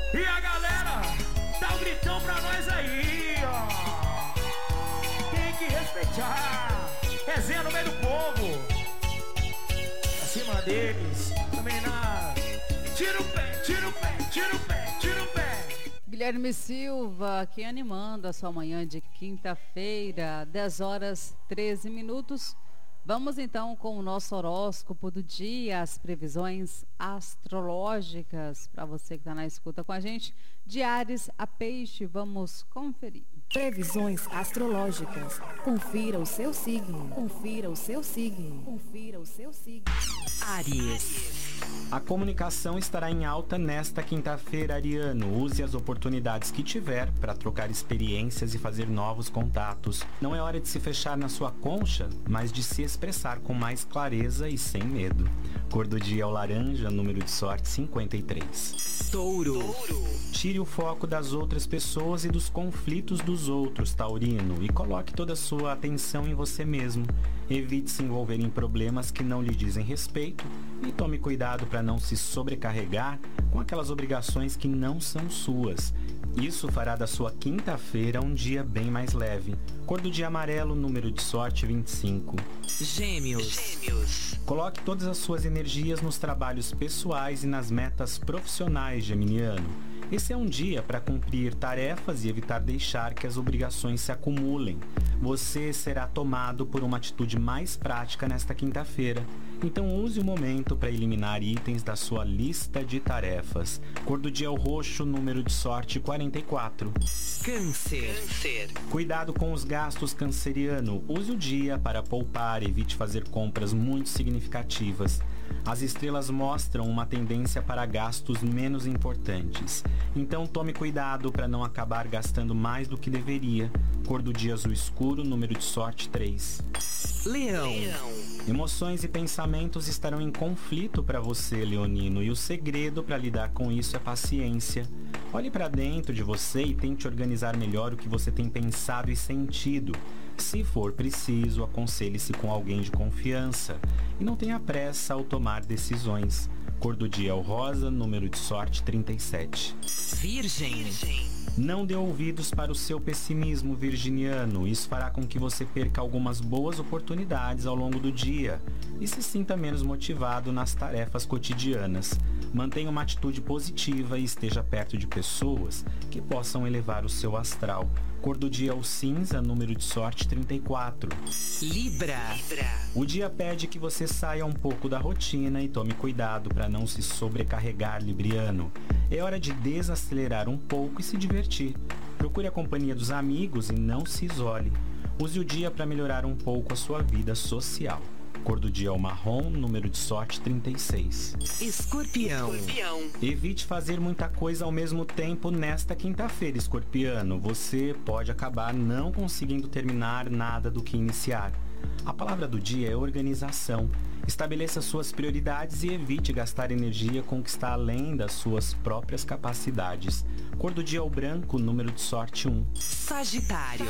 E a galera dá um gritão pra nós aí, ó. Tem que respeitar. Resenha no meio do povo. Acima deles. Também na. Tira o pé, tira o pé, tira o pé, tira o pé. Guilherme Silva aqui animando a sua manhã de quinta-feira, 10 horas 13 minutos. Vamos então com o nosso horóscopo do dia, as previsões astrológicas para você que está na escuta com a gente. De Áries a Peixe, vamos conferir. Previsões astrológicas. Confira o seu signo. Confira o seu signo. Confira o seu signo. Áries. A comunicação estará em alta nesta quinta-feira, ariano. Use as oportunidades que tiver para trocar experiências e fazer novos contatos. Não é hora de se fechar na sua concha, mas de se expressar com mais clareza e sem medo. Cor do dia é o laranja, número de sorte 53. Touro. Tire o foco das outras pessoas e dos conflitos dos outros, taurino, e coloque toda a sua atenção em você mesmo. Evite se envolver em problemas que não lhe dizem respeito e tome cuidado para não se sobrecarregar com aquelas obrigações que não são suas. Isso fará da sua quinta-feira um dia bem mais leve. Cor do dia amarelo, número de sorte 25. Gêmeos. Coloque todas as suas energias nos trabalhos pessoais e nas metas profissionais, geminiano. Esse é um dia para cumprir tarefas e evitar deixar que as obrigações se acumulem. Você será tomado por uma atitude mais prática nesta quinta-feira. Então use o momento para eliminar itens da sua lista de tarefas. Cor do dia é o roxo, número de sorte 44. Câncer. Cuidado com os gastos, canceriano. Use o dia para poupar e evite fazer compras muito significativas. As estrelas mostram uma tendência para gastos menos importantes. Então tome cuidado para não acabar gastando mais do que deveria. Cor do dia azul escuro, número de sorte 3. Leão. Emoções e pensamentos estarão em conflito para você, leonino, e o segredo para lidar com isso é paciência. Olhe para dentro de você e tente organizar melhor o que você tem pensado e sentido. Se for preciso, aconselhe-se com alguém de confiança e não tenha pressa ao tomar decisões. Cor do dia é o rosa, número de sorte 37. Virgem. Não dê ouvidos para o seu pessimismo, virginiano. Isso fará com que você perca algumas boas oportunidades ao longo do dia e se sinta menos motivado nas tarefas cotidianas. Mantenha uma atitude positiva e esteja perto de pessoas que possam elevar o seu astral. Cor do dia é o cinza, número de sorte 34. Libra. O dia pede que você saia um pouco da rotina e tome cuidado para não se sobrecarregar, libriano. É hora de desacelerar um pouco e se divertir. Procure a companhia dos amigos e não se isole. Use o dia para melhorar um pouco a sua vida social. Cor do dia é o marrom, número de sorte 36. Escorpião. Evite fazer muita coisa ao mesmo tempo nesta quinta-feira, escorpiano. Você pode acabar não conseguindo terminar nada do que iniciar. A palavra do dia é organização. Estabeleça suas prioridades e evite gastar energia com o que está além das suas próprias capacidades. Cor do dia é o branco, número de sorte 1. Sagitário.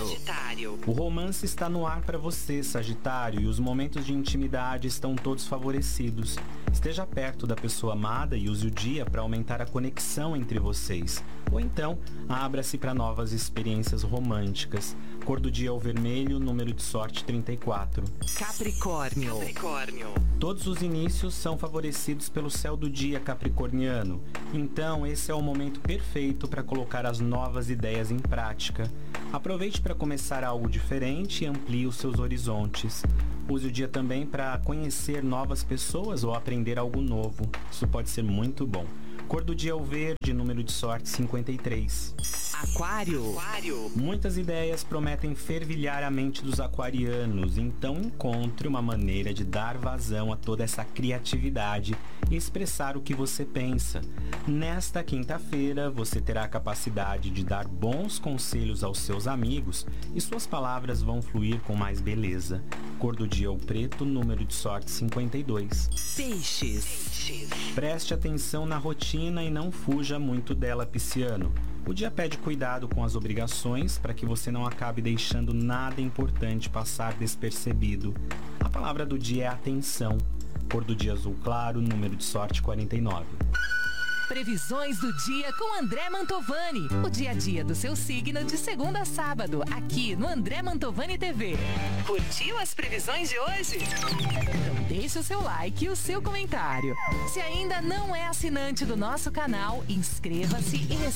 O romance está no ar para você, Sagitário, e os momentos de intimidade estão todos favorecidos. Esteja perto da pessoa amada e use o dia para aumentar a conexão entre vocês. Ou então, abra-se para novas experiências românticas. Cor do dia é o vermelho, número de sorte 34. Capricórnio. Todos os inícios são favorecidos pelo céu do dia, capricorniano. Então, esse é o momento perfeito para colocar as novas ideias em prática. Aproveite para começar algo diferente e amplie os seus horizontes. Use o dia também para conhecer novas pessoas ou aprender algo novo. Isso pode ser muito bom. Cor do dia é o verde, número de sorte 53. Aquário. Muitas ideias prometem fervilhar a mente dos aquarianos, então encontre uma maneira de dar vazão a toda essa criatividade e expressar o que você pensa. Nesta quinta-feira, você terá a capacidade de dar bons conselhos aos seus amigos e suas palavras vão fluir com mais beleza. Cor do dia é o preto, número de sorte 52. Peixes. Preste atenção na rotina e não fuja muito dela, pisciano. O dia pede cuidado com as obrigações para que você não acabe deixando nada importante passar despercebido. A palavra do dia é atenção. Cor do dia azul claro, número de sorte 49. Previsões do dia com André Mantovani. O dia a dia do seu signo de segunda a sábado, aqui no André Mantovani TV. Curtiu as previsões de hoje? Então deixe o seu like e o seu comentário. Se ainda não é assinante do nosso canal, inscreva-se e receba